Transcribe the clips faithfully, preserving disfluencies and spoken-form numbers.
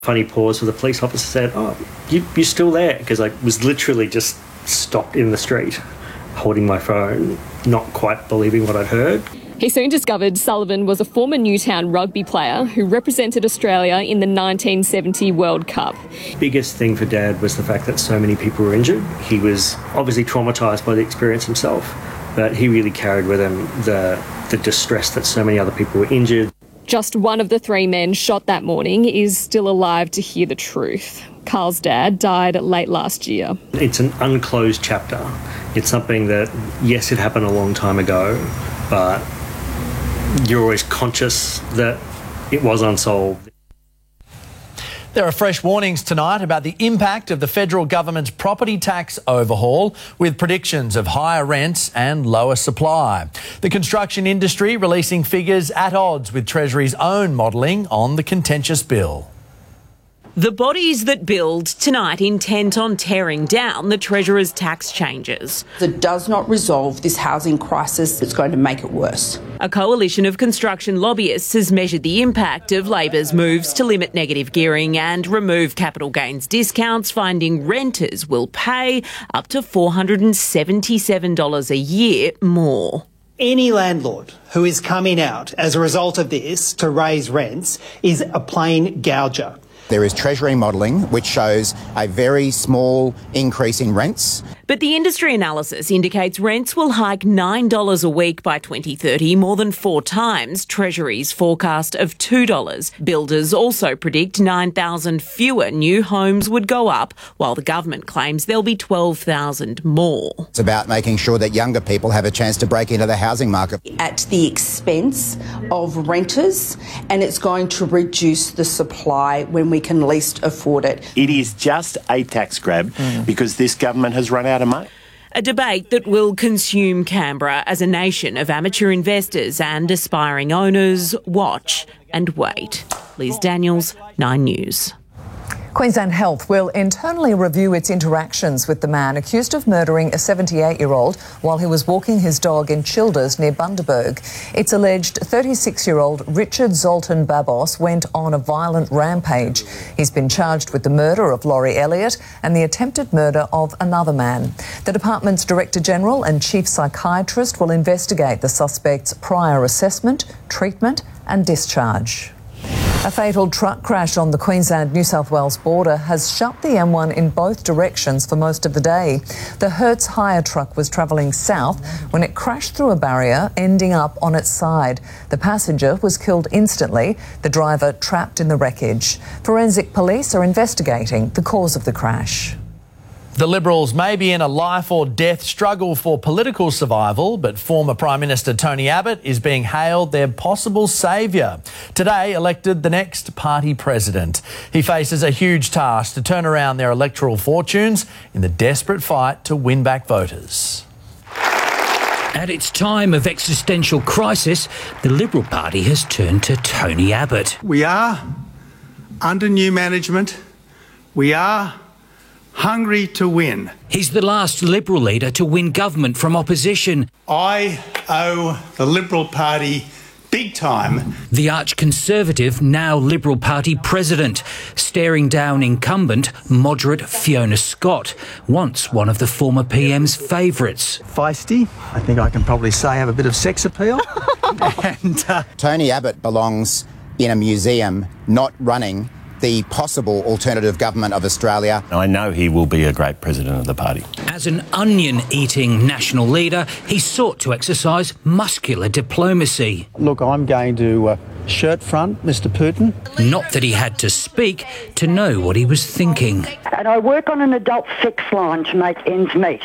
Funny pause for the police officer said, oh, you, you're still there? Because I was literally just stopped in the street, holding my phone, not quite believing what I'd heard. He soon discovered Sullivan was a former Newtown rugby player who represented Australia in the nineteen seventy World Cup. Biggest thing for Dad was the fact that so many people were injured. He was obviously traumatised by the experience himself, but he really carried with him the, the distress that so many other people were injured. Just one of the three men shot that morning is still alive to hear the truth. Carl's dad died late last year. It's an unclosed chapter. It's something that, yes, it happened a long time ago, but you're always conscious that it was unsolved. There are fresh warnings tonight about the impact of the federal government's property tax overhaul, with predictions of higher rents and lower supply. The construction industry releasing figures at odds with Treasury's own modelling on the contentious bill. The bodies that build tonight intent on tearing down the Treasurer's tax changes. It does not resolve this housing crisis. It's going to make it worse. A coalition of construction lobbyists has measured the impact of Labor's moves to limit negative gearing and remove capital gains discounts, finding renters will pay up to four hundred seventy-seven dollars a year more. Any landlord who is coming out as a result of this to raise rents is a plain gouger. There is Treasury modelling which shows a very small increase in rents. But the industry analysis indicates rents will hike nine dollars a week by twenty thirty, more than four times Treasury's forecast of two dollars. Builders also predict nine thousand fewer new homes would go up, while the government claims there'll be twelve thousand more. It's about making sure that younger people have a chance to break into the housing market. At the expense of renters, and it's going to reduce the supply when we can least afford it. It is just a tax grab mm. because this government has run out of money. A debate that will consume Canberra as a nation of amateur investors and aspiring owners watch and wait. Liz Daniels, Nine News. Queensland Health will internally review its interactions with the man accused of murdering a seventy-eight-year-old while he was walking his dog in Childers near Bundaberg. It's alleged thirty-six-year-old Richard Zoltan Babos went on a violent rampage. He's been charged with the murder of Laurie Elliott and the attempted murder of another man. The department's Director-General and Chief Psychiatrist will investigate the suspect's prior assessment, treatment and discharge. A fatal truck crash on the Queensland-New South Wales border has shut the M one in both directions for most of the day. The Hertz hire truck was travelling south when it crashed through a barrier, ending up on its side. The passenger was killed instantly, the driver trapped in the wreckage. Forensic police are investigating the cause of the crash. The Liberals may be in a life or death struggle for political survival, but former Prime Minister Tony Abbott is being hailed their possible saviour. Today elected the next party president. He faces a huge task to turn around their electoral fortunes in the desperate fight to win back voters. At its time of existential crisis, the Liberal Party has turned to Tony Abbott. We are under new management. We are hungry to win. He's the last Liberal leader to win government from opposition. I owe the Liberal Party big time. The arch-conservative, now Liberal Party president, staring down incumbent, moderate Fiona Scott, once one of the former P M's favourites. Feisty, I think I can probably say have a bit of sex appeal. and uh... Tony Abbott belongs in a museum, not running the possible alternative government of Australia. I know he will be a great president of the party. As an onion-eating national leader, he sought to exercise muscular diplomacy. Look, I'm going to uh, shirt front Mister Putin. Not that he had to speak to know what he was thinking. And I work on an adult fix line to make ends meet.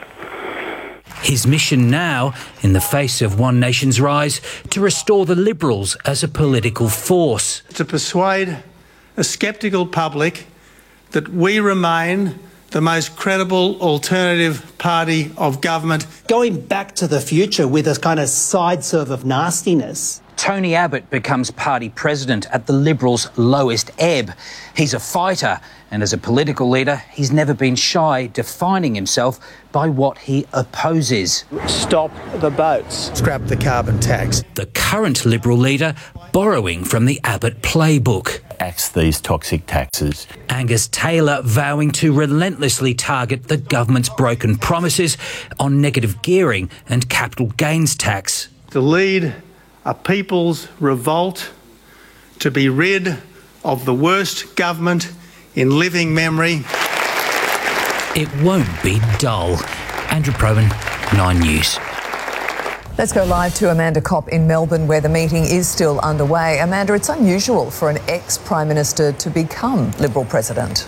His mission now, in the face of One Nation's rise, to restore the Liberals as a political force. To persuade a sceptical public that we remain the most credible alternative party of government. Going back to the future with a kind of side serve of nastiness Tony Abbott becomes party president at the Liberals' lowest ebb. He's a fighter, and as a political leader, he's never been shy defining himself by what he opposes. Stop the boats. Scrap the carbon tax. The current Liberal leader borrowing from the Abbott playbook. Axe these toxic taxes. Angus Taylor vowing to relentlessly target the government's broken promises on negative gearing and capital gains tax. To lead a people's revolt, to be rid of the worst government in living memory. It won't be dull. Andrew Probyn, Nine News. Let's go live to Amanda Kopp in Melbourne, where the meeting is still underway. Amanda, it's unusual for an ex-Prime Minister to become Liberal President.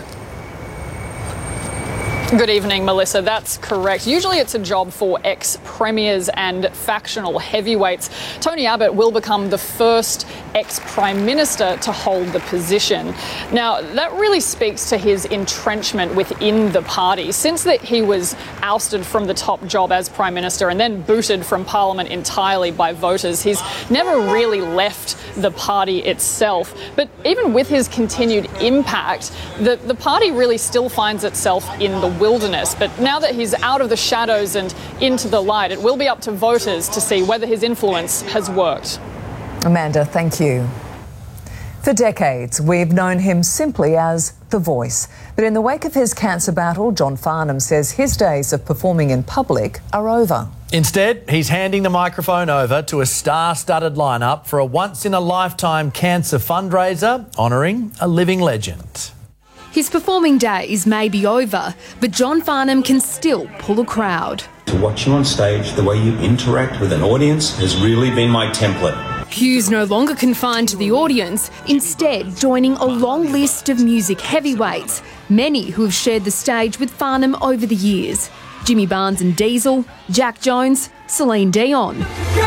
Good evening, Melissa. That's correct. Usually it's a job for ex-premiers and factional heavyweights. Tony Abbott will become the first ex-Prime Minister to hold the position. Now, that really speaks to his entrenchment within the party. Since that he was ousted from the top job as Prime Minister and then booted from Parliament entirely by voters, he's never really left the party itself. But even with his continued impact, the, the party really still finds itself in the wilderness. But now that he's out of the shadows and into the light, it will be up to voters to see whether his influence has worked. Amanda, thank you. For decades, we've known him simply as The Voice. But in the wake of his cancer battle, John Farnham says his days of performing in public are over. Instead, he's handing the microphone over to a star-studded lineup for a once-in-a-lifetime cancer fundraiser honouring a living legend. His performing days may be over, but John Farnham can still pull a crowd. To watch you on stage, the way you interact with an audience has really been my template. Hugh's no longer confined to the audience, instead joining a long list of music heavyweights, many who have shared the stage with Farnham over the years. Jimmy Barnes and Diesel, Jack Jones, Celine Dion.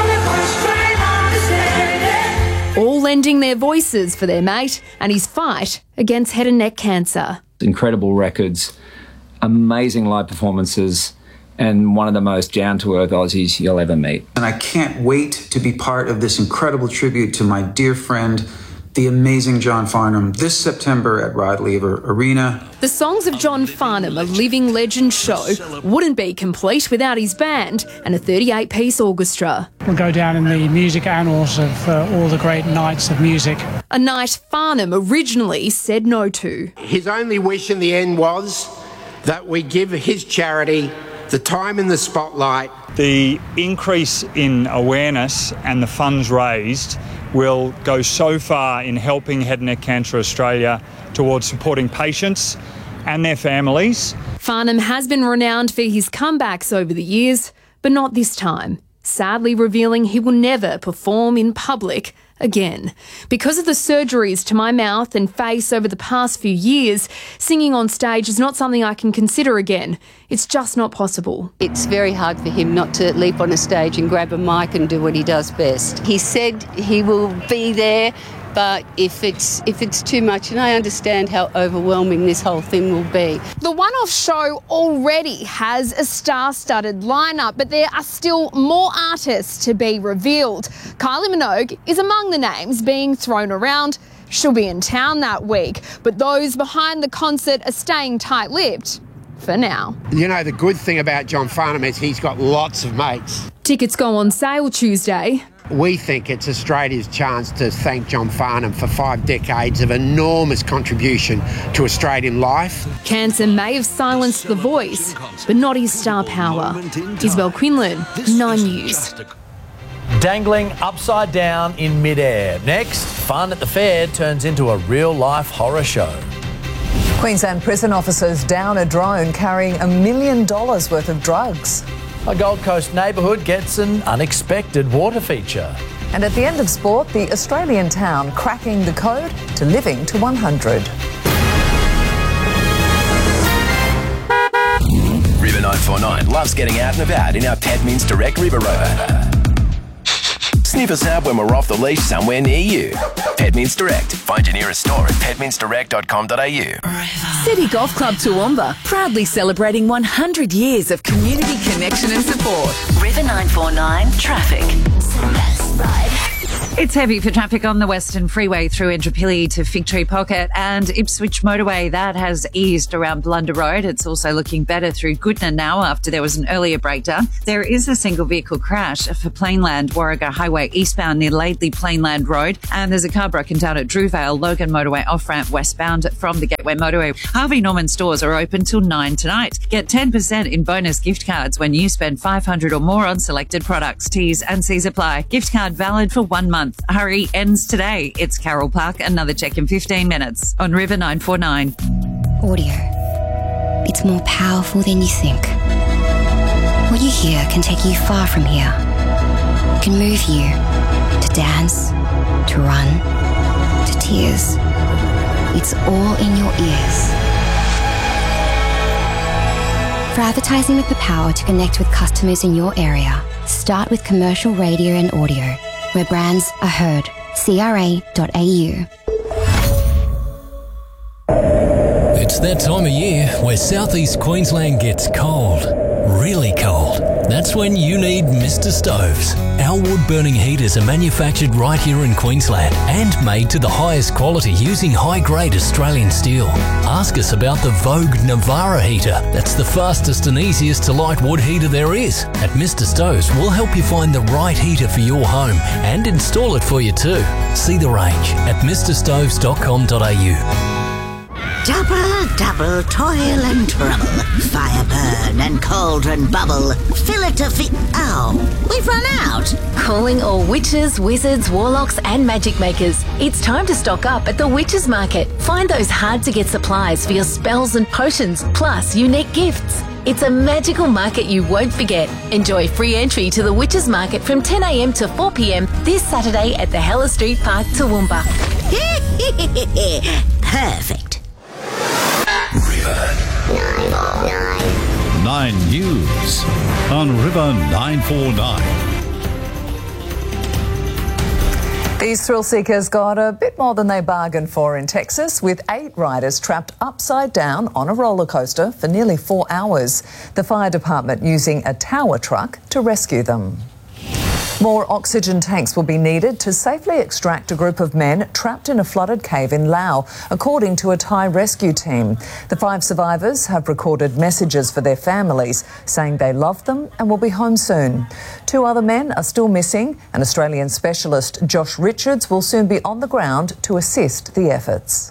All lending their voices for their mate and his fight against head and neck cancer. Incredible records, amazing live performances, and one of the most down-to-earth Aussies you'll ever meet. And I can't wait to be part of this incredible tribute to my dear friend, the amazing John Farnham, this September at Rod Laver Arena. The Songs of John Farnham, a living legend show, wouldn't be complete without his band and a thirty-eight piece orchestra. We'll go down in the music annals of uh, all the great nights of music. A night Farnham originally said no to. His only wish in the end was that we give his charity the time in the spotlight. The increase in awareness and the funds raised will go so far in helping Head and Neck Cancer Australia towards supporting patients and their families. Farnham has been renowned for his comebacks over the years, but not this time, sadly revealing he will never perform in public again. Because of the surgeries to my mouth and face over the past few years, singing on stage is not something I can consider again. It's just not possible. It's very hard for him not to leap on a stage and grab a mic and do what he does best. He said he will be there, but if it's if it's too much, and I understand how overwhelming this whole thing will be. The one-off show already has a star-studded lineup, but there are still more artists to be revealed. Kylie Minogue is among the names being thrown around. She'll be in town that week, but those behind the concert are staying tight-lipped for now. You know, the good thing about John Farnham is he's got lots of mates. Tickets go on sale Tuesday. We think it's Australia's chance to thank John Farnham for five decades of enormous contribution to Australian life. Cancer may have silenced The Voice, but not his star power. Isabel Quinlan, Nine News. Dangling upside down in midair. Next, fun at the fair turns into a real-life horror show. Queensland prison officers down a drone carrying a million dollars worth of drugs. A Gold Coast neighbourhood gets an unexpected water feature. And at the end of sport, the Australian town cracking the code to living to one hundred. River nine four nine loves getting out and about in our Tedmins Direct River Rover. Sniff us out when we're off the leash somewhere near you. Tedmins Direct. Find your nearest store at tedmins direct dot com dot a u. City Golf Club Toowoomba, proudly celebrating one hundred years of community connection and support. River nine four nine Traffic. It's heavy for traffic on the Western Freeway through Indooroopilly to Fig Tree Pocket and Ipswich Motorway. That has eased around Blunder Road. It's also looking better through Goodna now after there was an earlier breakdown. There is a single vehicle crash for Plainland Warragah Highway eastbound near Laidley Plainland Road. And there's a car broken down at Drewvale Logan Motorway off-ramp westbound from the Gateway Motorway. Harvey Norman stores are open till nine tonight. Get ten percent in bonus gift cards when you spend five hundred dollars or more on selected products. T's and C's apply. Gift card valid for one month. Hurry ends today. It's Carol Park. Another check in fifteen minutes on River nine four nine. Audio. It's more powerful than you think. What you hear can take you far from here. It can move you to dance, to run, to tears. It's all in your ears. For advertising with the power to connect with customers in your area, start with commercial radio and audio, where brands are heard. C R A dot A U. It's that time of year where southeast Queensland gets cold, really cold. That's when you need Mister Stoves. Our wood-burning heaters are manufactured right here in Queensland and made to the highest quality using high-grade Australian steel. Ask us about the Vogue Navara heater. That's the fastest and easiest to light wood heater there is. At Mister Stoves, we'll help you find the right heater for your home and install it for you too. See the range at mister stoves dot com dot a u. Double, double, toil and trouble. Fire burn and cauldron bubble. Fillet to fi- Ow, we've run out. Calling all witches, wizards, warlocks and magic makers. It's time to stock up at the Witches Market. Find those hard-to-get supplies for your spells and potions, plus unique gifts. It's a magical market you won't forget. Enjoy free entry to the Witches Market from ten a m to four p m this Saturday at the Hella Street Park, Toowoomba. Perfect. Nine News on River nine four nine. These thrill seekers got a bit more than they bargained for in Texas, with eight riders trapped upside down on a roller coaster for nearly four hours. The fire department using a tower truck to rescue them. More oxygen tanks will be needed to safely extract a group of men trapped in a flooded cave in Laos, according to a Thai rescue team. The five survivors have recorded messages for their families, saying they love them and will be home soon. Two other men are still missing, and Australian specialist Josh Richards will soon be on the ground to assist the efforts.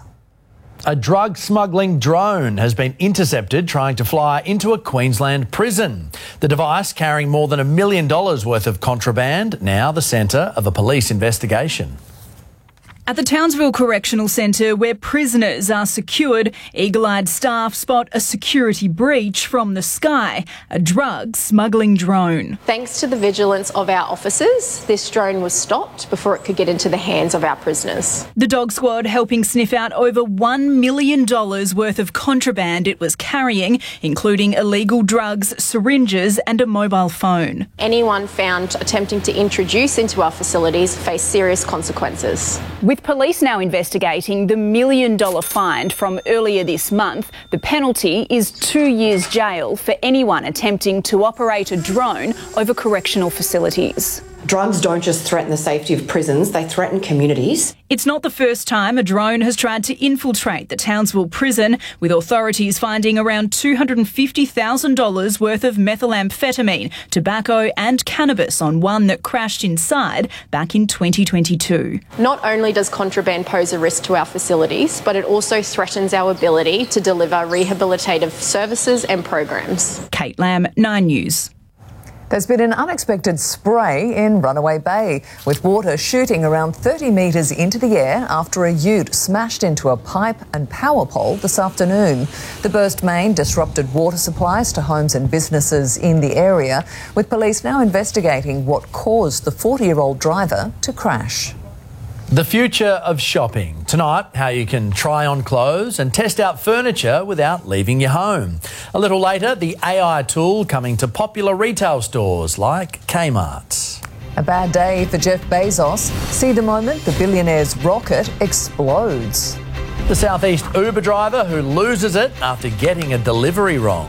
A drug smuggling drone has been intercepted trying to fly into a Queensland prison. The device, carrying more than a million dollars worth of contraband, now the centre of a police investigation. At the Townsville Correctional Centre, where prisoners are secured, eagle-eyed staff spot a security breach from the sky, a drug smuggling drone. Thanks to the vigilance of our officers, this drone was stopped before it could get into the hands of our prisoners. The dog squad helping sniff out over one million dollars worth of contraband it was carrying, including illegal drugs, syringes and a mobile phone. Anyone found attempting to introduce into our facilities face serious consequences. With police now investigating the million dollar fine from earlier this month, the penalty is two years jail for anyone attempting to operate a drone over correctional facilities. Drugs don't just threaten the safety of prisons, they threaten communities. It's not the first time a drone has tried to infiltrate the Townsville prison, with authorities finding around two hundred fifty thousand dollars worth of methamphetamine, tobacco and cannabis on one that crashed inside back in twenty twenty-two. Not only does contraband pose a risk to our facilities, but it also threatens our ability to deliver rehabilitative services and programs. Kate Lamb, Nine News. There's been an unexpected spray in Runaway Bay, with water shooting around thirty metres into the air after a ute smashed into a pipe and power pole this afternoon. The burst main disrupted water supplies to homes and businesses in the area, with police now investigating what caused the forty-year-old driver to crash. The future of shopping. Tonight, how you can try on clothes and test out furniture without leaving your home. A little later, the A I tool coming to popular retail stores like Kmart. A bad day for Jeff Bezos. See the moment the billionaire's rocket explodes. The Southeast Uber driver who loses it after getting a delivery wrong.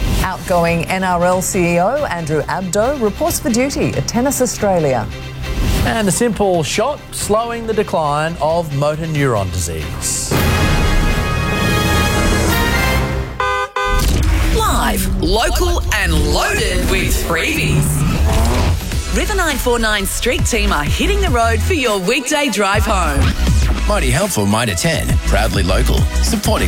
Outgoing N R L C E O Andrew Abdo reports for duty at Tennis Australia. And the simple shot, slowing the decline of motor neuron disease. Live, local and loaded with freebies. River nine four nine Street team are hitting the road for your weekday drive home. Mighty helpful, Mitre ten, proudly local, supporting